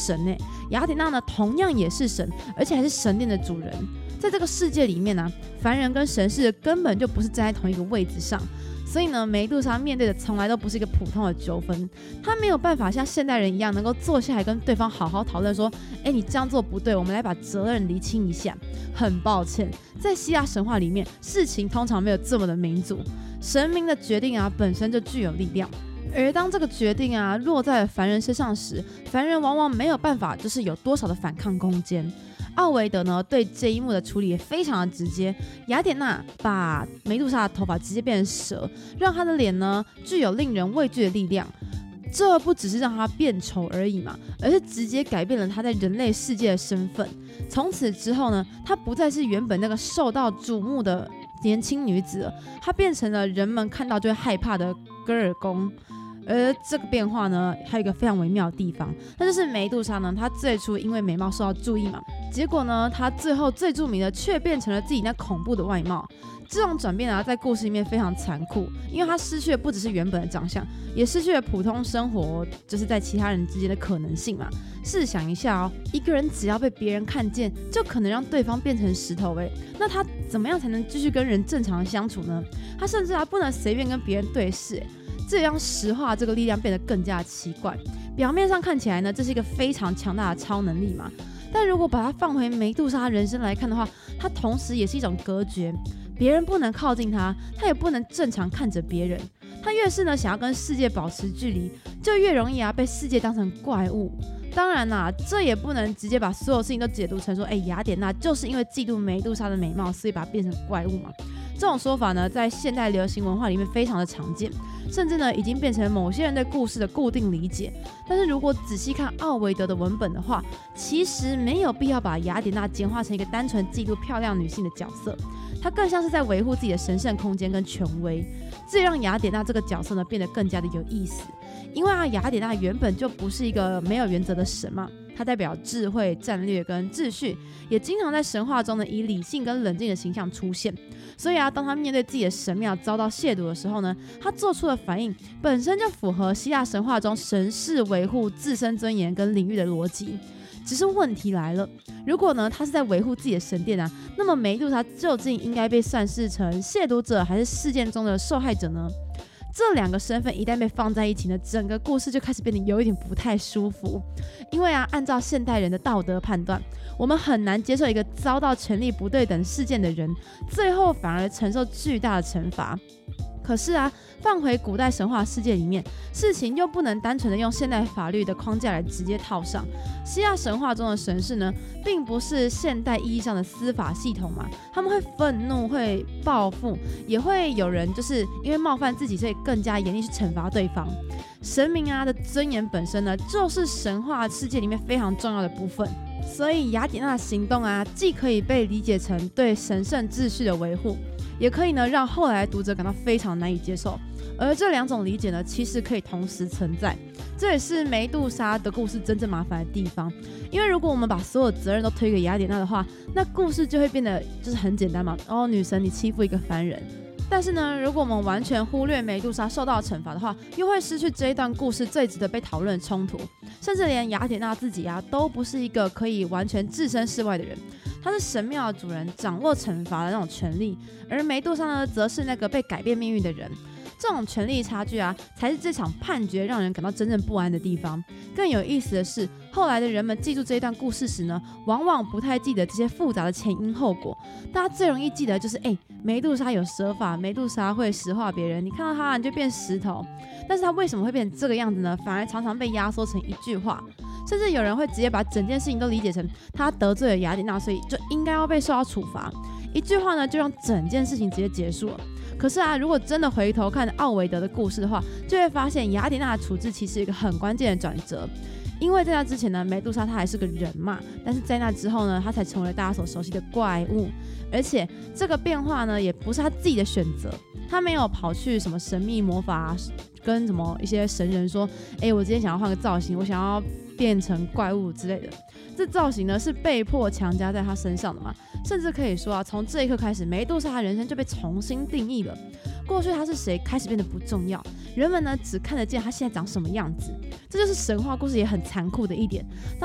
神耶，雅典娜呢同样也是神，而且还是神殿的主人。在这个世界里面啊，凡人跟神是根本就不是站在同一个位置上，所以呢，梅杜莎面对的从来都不是一个普通的纠纷，她没有办法像现代人一样能够坐下来跟对方好好讨论说，你这样做不对，我们来把责任厘清一下。很抱歉，在希腊神话里面，事情通常没有这么的民主，神明的决定啊本身就具有力量。而当这个决定啊落在了凡人身上时，凡人往往没有办法就是有多少的反抗空间。奥维德呢对这一幕的处理也非常的直接，雅典娜把梅杜莎的头发直接变成蛇，让她的脸呢具有令人畏惧的力量。这不只是让她变丑而已嘛，而是直接改变了她在人类世界的身份。从此之后呢，她不再是原本那个受到瞩目的年轻女子了，她变成了人们看到就会害怕的戈尔宫。而这个变化呢，还有一个非常微妙的地方，那就是梅杜莎呢，她最初因为美貌受到注意嘛，结果呢，她最后最著名的却变成了自己那恐怖的外貌。这种转变啊，在故事里面非常残酷，因为她失去的不只是原本的长相，也失去了普通生活，就是在其他人之间的可能性嘛。试想一下哦，一个人只要被别人看见，就可能让对方变成石头那他怎么样才能继续跟人正常的相处呢？他甚至还不能随便跟别人对视这让实化这个力量变得更加奇怪。表面上看起来呢，这是一个非常强大的超能力嘛，但如果把它放回梅杜莎人生来看的话，它同时也是一种隔绝，别人不能靠近它，它也不能正常看着别人。它越是呢想要跟世界保持距离，就越容易被世界当成怪物。当然啦，这也不能直接把所有事情都解读成说，雅典娜就是因为嫉妒梅杜莎的美貌，所以把它变成怪物嘛。这种说法呢，在现代流行文化里面非常的常见，甚至呢已经变成某些人对故事的固定理解。但是如果仔细看奥维德的文本的话，其实没有必要把雅典娜简化成一个单纯嫉妒漂亮女性的角色，她更像是在维护自己的神圣空间跟权威。这让雅典娜这个角色呢变得更加的有意思，因为雅典娜原本就不是一个没有原则的神嘛，它代表智慧、战略跟秩序，也经常在神话中呢以理性跟冷静的形象出现。所以当他面对自己的神庙遭到亵渎的时候呢，他做出的反应本身就符合希腊神话中神是维护自身尊严跟领域的逻辑。只是问题来了，如果呢他是在维护自己的神殿那么梅杜莎究竟应该被算是成亵渎者还是事件中的受害者呢？这两个身份一旦被放在一起呢，整个故事就开始变得有一点不太舒服。因为按照现代人的道德判断，我们很难接受一个遭到权力不对等事件的人，最后反而承受巨大的惩罚。可是放回古代神话世界里面，事情又不能单纯的用现代法律的框架来直接套上。希腊神话中的神士呢，并不是现代意义上的司法系统嘛，他们会愤怒，会报复，也会有人就是因为冒犯自己，所以更加严厉去惩罚对方。神明的尊严本身呢，就是神话世界里面非常重要的部分。所以雅典娜的行动既可以被理解成对神圣秩序的维护，也可以呢让后来的读者感到非常难以接受。而这两种理解呢，其实可以同时存在。这也是梅杜莎的故事真正麻烦的地方，因为如果我们把所有责任都推给雅典娜的话，那故事就会变得就是很简单嘛，女神你欺负一个凡人。但是呢，如果我们完全忽略梅杜莎受到惩罚的话，又会失去这一段故事最值得被讨论的冲突。甚至连雅典娜自己都不是一个可以完全置身事外的人，她是神庙的主人，掌握惩罚的那种权利，而梅杜莎呢，则是那个被改变命运的人。这种权力差距才是这场判决让人感到真正不安的地方。更有意思的是，后来的人们记住这一段故事时呢，往往不太记得这些复杂的前因后果。大家最容易记得就是梅杜莎有蛇法，梅杜莎会石化别人，你看到她你就变石头。但是她为什么会变成这个样子呢？反而常常被压缩成一句话，甚至有人会直接把整件事情都理解成她得罪了雅典娜，所以就应该要被受到处罚。一句话呢，就让整件事情直接结束了。可是如果真的回头看奥维德的故事的话，就会发现雅典娜的处置其实有一个很关键的转折。因为在那之前呢，梅杜莎她还是个人嘛，但是在那之后呢，她才成为了大家所熟悉的怪物。而且这个变化呢，也不是她自己的选择，她没有跑去什么神秘魔法跟什么一些神人说，我今天想要换个造型，我想要变成怪物之类的。这造型呢是被迫强加在她身上的嘛，甚至可以说从这一刻开始，梅杜莎的人生就被重新定义了。过去她是谁开始变得不重要，人们呢只看得见她现在长什么样子。这就是神话故事也很残酷的一点。